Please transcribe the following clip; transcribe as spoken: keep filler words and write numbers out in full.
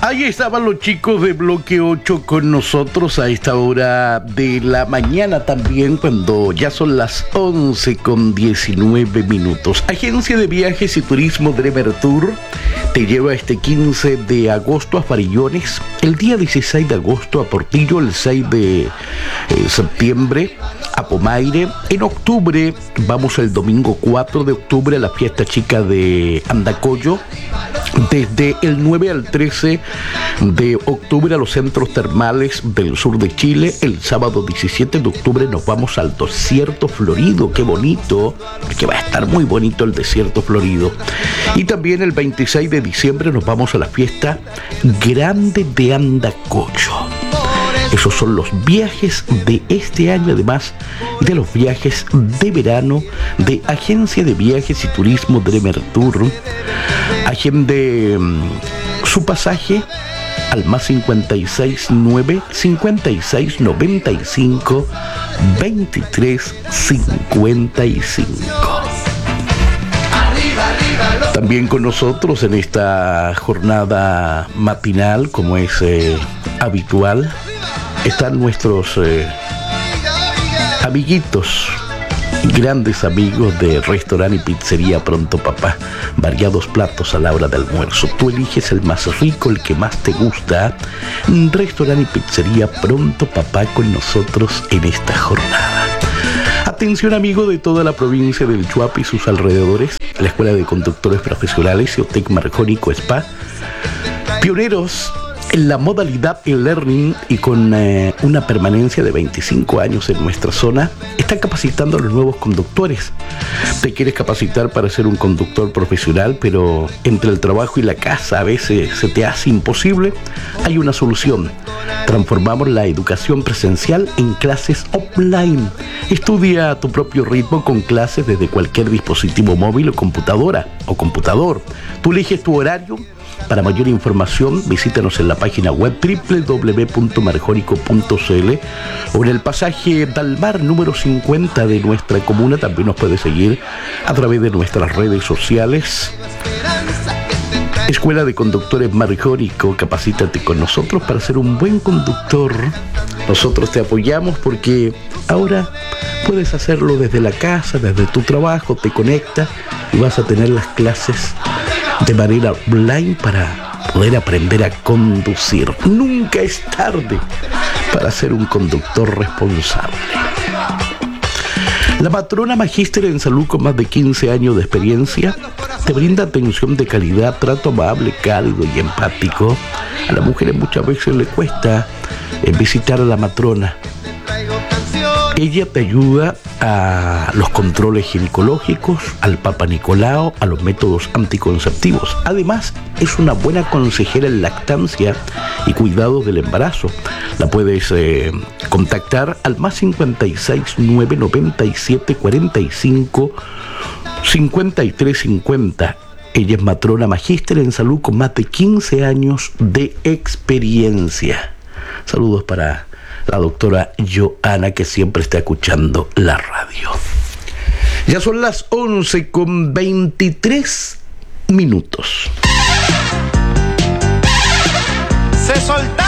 Ahí estaban los chicos de Bloque ocho con nosotros a esta hora de la mañana también, cuando ya son las once con diecinueve minutos. Agencia de Viajes y Turismo Dremer Tour te lleva este quince de agosto a Farillones, el día dieciséis de agosto a Portillo, el seis de eh, septiembre a Pomaire. En octubre vamos el domingo cuatro de octubre a la fiesta chica de Andacollo. Desde el nueve al trece de octubre a los centros termales del sur de Chile. El sábado diecisiete de octubre nos vamos al desierto florido. Qué bonito, porque va a estar muy bonito el desierto florido. Y también el veintiséis de diciembre nos vamos a la fiesta grande de Andacollo. Esos son los viajes de este año, además de los viajes de verano de Agencia de Viajes y Turismo Dremer Tour. Agende um, su pasaje al más cincuenta y seis nueve cincuenta y seis noventa y cinco veintitrés cincuenta y cinco. También con nosotros en esta jornada matinal, como es eh, habitual, están nuestros eh, amiguitos, grandes amigos de restaurante y pizzería Pronto Papá. Variados platos a la hora del almuerzo. Tú eliges el más rico, el que más te gusta. Restaurante y pizzería Pronto Papá con nosotros en esta jornada. Atención, amigo de toda la provincia del Chuapi y sus alrededores. La Escuela de Conductores Profesionales y Otec Marjónico Spa, pioneros en la modalidad e-learning y con eh, una permanencia de veinticinco años en nuestra zona, está capacitando a los nuevos conductores. Te quieres capacitar para ser un conductor profesional, pero entre el trabajo y la casa a veces se te hace imposible. Hay una solución. Transformamos la educación presencial en clases offline. Estudia a tu propio ritmo con clases desde cualquier dispositivo móvil o computadora o computador. Tú eliges tu horario. Para mayor información, visítanos en la página web doble u doble u doble u punto marjónico punto c l o en el pasaje Dalmar número cincuenta de nuestra comuna. También nos puedes seguir a través de nuestras redes sociales. Escuela de Conductores Marjónico, capacítate con nosotros para ser un buen conductor. Nosotros te apoyamos porque ahora puedes hacerlo desde la casa, desde tu trabajo, te conectas y vas a tener las clases de manera online para poder aprender a conducir. Nunca es tarde para ser un conductor responsable. La matrona magíster en salud con más de quince años de experiencia te brinda atención de calidad, trato amable, cálido y empático. A las mujeres muchas veces le cuesta eh, visitar a la matrona. Ella te ayuda a los controles ginecológicos, al Papa Nicolau, a los métodos anticonceptivos. Además, es una buena consejera en lactancia y cuidado del embarazo. La puedes eh, contactar al más cincuenta y seis nueve noventa y siete cuarenta y cinco cincuenta y tres cincuenta. Ella es matrona magíster en salud con más de quince años de experiencia. Saludos para la doctora Joana, que siempre está escuchando la radio. Ya son las once con veintitrés minutos. Se soltaron.